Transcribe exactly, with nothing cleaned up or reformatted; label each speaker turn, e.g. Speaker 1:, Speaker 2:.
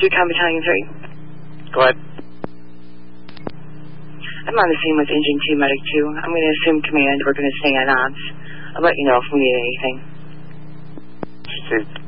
Speaker 1: Zootown Battalion three.
Speaker 2: Go ahead.
Speaker 1: I'm on the scene with Engine two, Medic two. I'm going to assume command. We're going to stay on odds. I'll let you know if we need anything.